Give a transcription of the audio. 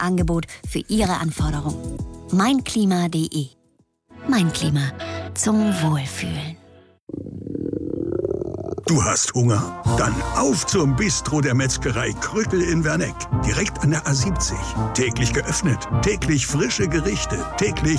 Angebot für Ihre Anforderungen. Meinklima.de. Mein Klima. Zum Wohlfühlen. Du hast Hunger? Dann auf zum Bistro der Metzgerei Krückel in Werneck. Direkt an der A70. Täglich geöffnet, täglich frische Gerichte, täglich